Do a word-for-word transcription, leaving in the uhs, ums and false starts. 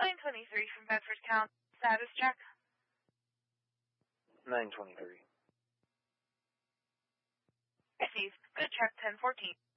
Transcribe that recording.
nine twenty-three from Bedford County. Status check. nine twenty-three. Received. Good check ten fourteen.